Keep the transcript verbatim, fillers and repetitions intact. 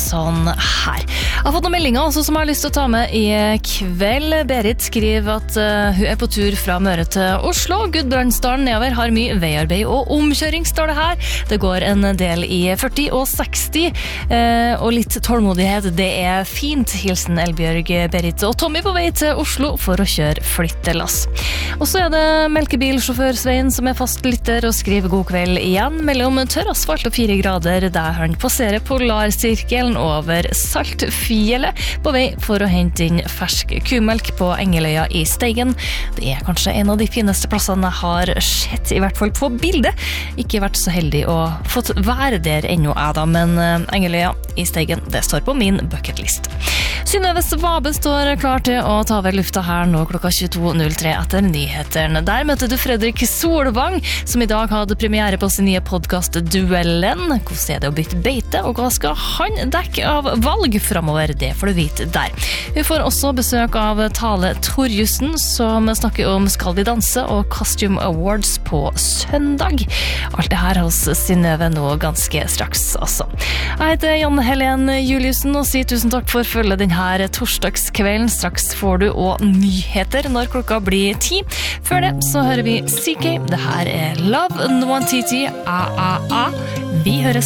sånn her. Jeg har fått noen meldinger også som jeg har lyst til å ta med i kveld. Berit skriver at uh, hun er på tur fra Møre til Oslo. Gudbrandsdalen nedover har mye veiarbeid og omkjøring, står det her. Det går en del i førti og seksti, uh, og litt tålmodighet, det er fint. Hilsen Elbjørg, Berit og Tommy på vei til Oslo for å kjøre flyttelass. Og så er det melkebilsjåfør Svein som er fast lytter og skriver god kveld igjen mellom tørr asfalt og fire grader der han passerer polarsirkelen over Saltfjellet på vei for å hente inn fersk kumelk på Engeløya i Steigen. Det er kanskje en av de fineste plassene jeg har sett, i hvert fall på bildet. Ikke vært så heldig å fått være der ennå jeg da, men Engeløya i Steigen, det står på min bucketlist. Synnøve Svabe står klar til å ta over lufta her nå klokka tjueto null tre etter nyheterne. Der møter du Fredrik Solvang, som i dag hadde premiere på sin nye podcast Duellen. Hvordan er det å bytte beite, og hva skal han dekke av valg fremover? Det får du vite der. Vi får også besøk av Tale Torjussen, som snakker om Skal vi danse og Costume Awards på søndag. Alt det her hos Synnøve nå ganske straks, altså. Jeg heter Janne Helen Juliussen og sier tusen takk for følge denne torsdagskvelden. Straks får du også nyheter når klokka blir ti. Før det så hører vi C K. Det her er Love Nwantiti A A A. Vi høres.